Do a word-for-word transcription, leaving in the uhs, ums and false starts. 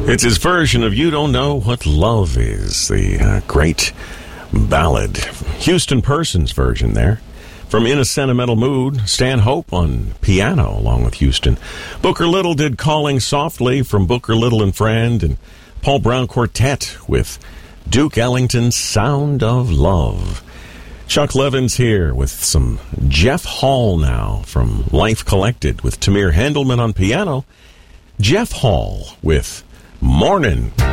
It's his version of You Don't Know What Love Is, the uh, great ballad. Houston Person's version there. From In a Sentimental Mood, Stan Hope on piano along with Houston. Booker Little did Calling Softly from Booker Little and Friend, and Paul Brown Quartet with Duke Ellington's Sound of Love. Chuck Levin's here with some Jeff Hall now from Life Collected with Tamir Handelman on piano. Jeff Hall with Mornin'.